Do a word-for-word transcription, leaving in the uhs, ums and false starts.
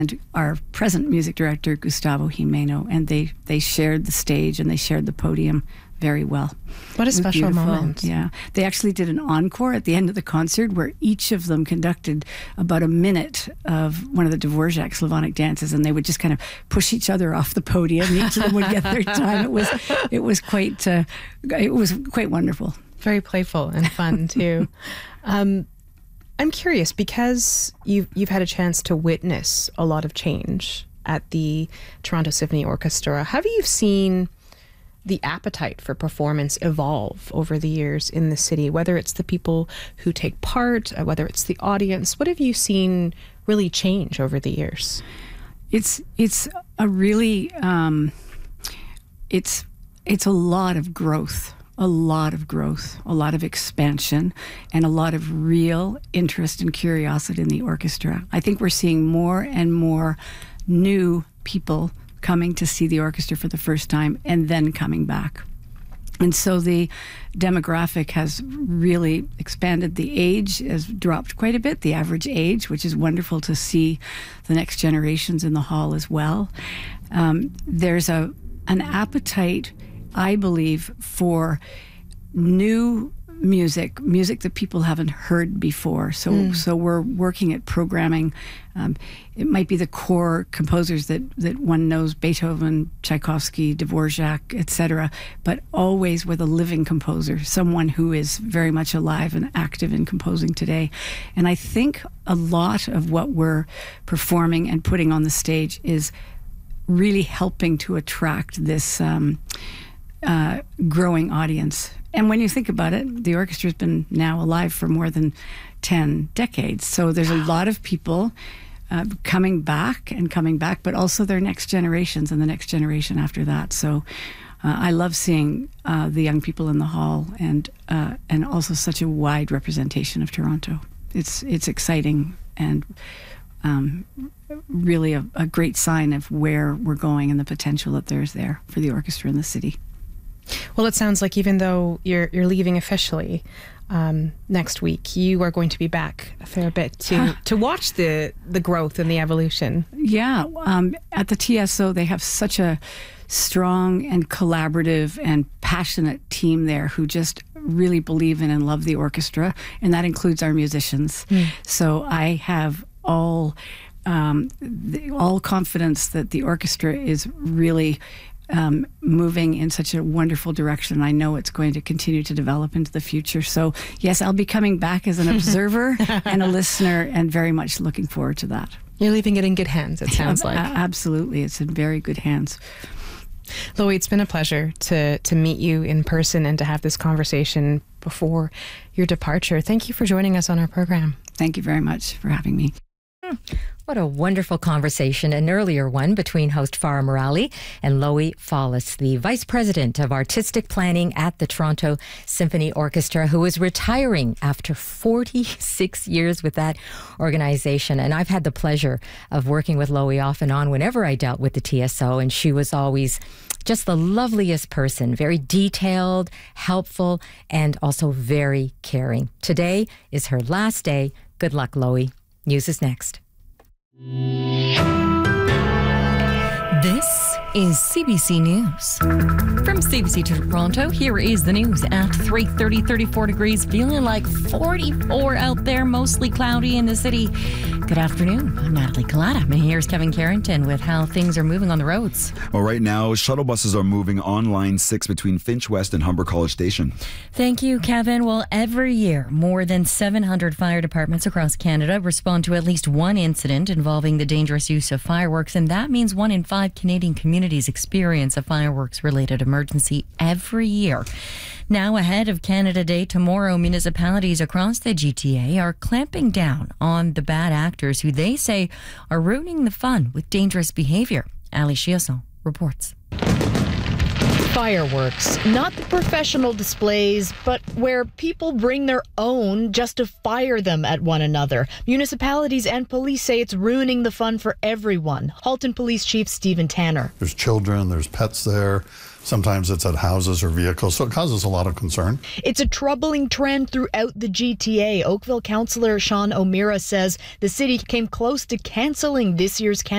and our present music director, Gustavo Jimeno, and they, they shared the stage and they shared the podium very well. What a special beautiful. moment. Yeah. They actually did an encore at the end of the concert where each of them conducted about a minute of one of the Dvorak Slavonic dances, and they would just kind of push each other off the podium. Each of them would get their time. It was it was quite uh, it was quite wonderful. Very playful and fun too. um, I'm curious, because you've you've had a chance to witness a lot of change at the Toronto Symphony Orchestra. Have you seen the appetite for performance evolve over the years in the city, whether it's the people who take part, uh, whether it's the audience? What have you seen really change over the years? It's it's a really um, it's it's a lot of growth, a lot of growth, a lot of expansion, and a lot of real interest and curiosity in the orchestra. I think we're seeing more and more new people coming to see the orchestra for the first time and then coming back. And so the demographic has really expanded. The age has dropped quite a bit, the average age, which is wonderful to see the next generations in the hall as well. Um, there's a an appetite, I believe, for new music, music that people haven't heard before. So mm. so we're working at programming. Um, it might be the core composers that, that one knows, Beethoven, Tchaikovsky, Dvorak, et cetera, but always with a living composer, someone who is very much alive and active in composing today. And I think a lot of what we're performing and putting on the stage is really helping to attract this um, uh, growing audience. And when you think about it, the orchestra's been now alive for more than ten decades. So there's a lot of people uh, coming back and coming back, but also their next generations and the next generation after that. So uh, I love seeing uh, the young people in the hall, and uh, and also such a wide representation of Toronto. It's it's exciting and um, really a, a great sign of where we're going and the potential that there's there for the orchestra in the city. Well, it sounds like even though you're you're leaving officially um, next week, you are going to be back a fair bit to to watch the the growth and the evolution. Yeah, um, at the T S O they have such a strong and collaborative and passionate team there who just really believe in and love the orchestra, and that includes our musicians. Mm. So I have all um, the, all confidence that the orchestra is really Um, moving in such a wonderful direction. I know it's going to continue to develop into the future. So yes, I'll be coming back as an observer and a listener, and very much looking forward to that. You're leaving it in good hands, it sounds like. Uh, absolutely. It's in very good hands. Loie, it's been a pleasure to, to meet you in person and to have this conversation before your departure. Thank you for joining us on our program. Thank you very much for having me. Hmm. What a wonderful conversation, an earlier one between host Farah Morali and Loie Follis, the Vice President of Artistic Planning at the Toronto Symphony Orchestra, who is retiring after forty-six years with that organization. And I've had the pleasure of working with Loie off and on whenever I dealt with the T S O, and she was always just the loveliest person, very detailed, helpful, and also very caring. Today is her last day. Good luck, Loie. News is next. This is C B C News. From C B C Toronto, here is the news at three thirty, thirty-four degrees, feeling like forty-four out there, mostly cloudy in the city. Good afternoon. I'm Natalie Collada. And here's Kevin Carrington with how things are moving on the roads. Well, right now, shuttle buses are moving on Line six between Finch West and Humber College Station. Thank you, Kevin. Well, every year, more than seven hundred fire departments across Canada respond to at least one incident involving the dangerous use of fireworks, and that means one in five Canadian communities experience a fireworks-related emergency every year. Now, ahead of Canada Day tomorrow, municipalities across the G T A are clamping down on the bad actors who they say are ruining the fun with dangerous behavior. Ali Chiasson reports. Fireworks, not the professional displays, but where people bring their own just to fire them at one another. Municipalities and police say it's ruining the fun for everyone. Halton Police Chief Stephen Tanner. There's children, there's pets there. Sometimes it's at houses or vehicles, so it causes a lot of concern. It's a troubling trend throughout the G T A. Oakville councillor Sean O'Meara says the city came close to cancelling this year's